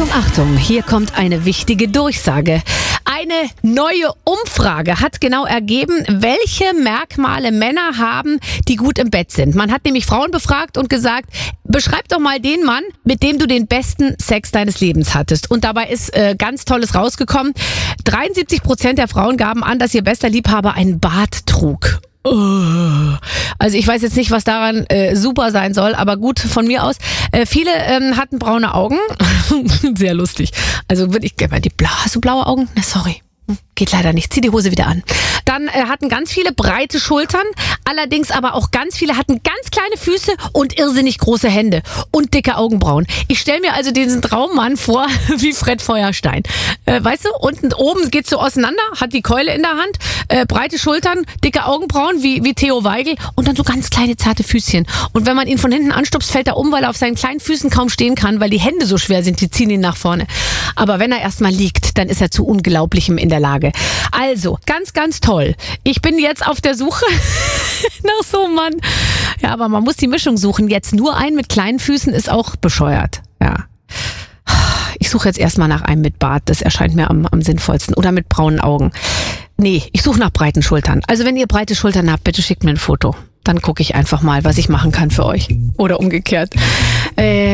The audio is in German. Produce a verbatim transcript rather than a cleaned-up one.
Achtung, Achtung, hier kommt eine wichtige Durchsage. Eine neue Umfrage hat genau ergeben, welche Merkmale Männer haben, die gut im Bett sind. Man hat nämlich Frauen befragt und gesagt, beschreib doch mal den Mann, mit dem du den besten Sex deines Lebens hattest. Und dabei ist äh, ganz Tolles rausgekommen. dreiundsiebzig Prozent der Frauen gaben an, dass ihr bester Liebhaber einen Bart trug. Oh. Also ich weiß jetzt nicht, was daran äh, super sein soll, aber gut von mir aus. Äh, viele ähm, hatten braune Augen. Sehr lustig. Also würde ich, die blau, hast du blaue Augen? Na, sorry. Geht leider nicht. Zieh die Hose wieder an. Dann äh, hatten ganz viele breite Schultern, allerdings aber auch ganz viele hatten ganz kleine Füße und irrsinnig große Hände und dicke Augenbrauen. Ich stelle mir also diesen Traummann vor wie Fred Feuerstein. Äh, weißt du, unten oben geht's so auseinander, hat die Keule in der Hand, äh, breite Schultern, dicke Augenbrauen wie, wie Theo Weigel und dann so ganz kleine zarte Füßchen. Und wenn man ihn von hinten anstupst, fällt er um, weil er auf seinen kleinen Füßen kaum stehen kann, weil die Hände so schwer sind, die ziehen ihn nach vorne. Aber wenn er erstmal liegt, dann ist er zu Unglaublichem in der Lage. Also, ganz, ganz toll. Ich bin jetzt auf der Suche nach so einem Mann. Ja, aber man muss die Mischung suchen. Jetzt nur einen mit kleinen Füßen ist auch bescheuert. Ja. Ich suche jetzt erstmal nach einem mit Bart. Das erscheint mir am, am sinnvollsten. Oder mit braunen Augen. Nee, ich suche nach breiten Schultern. Also wenn ihr breite Schultern habt, bitte schickt mir ein Foto. Dann gucke ich einfach mal, was ich machen kann für euch. Oder umgekehrt. Äh,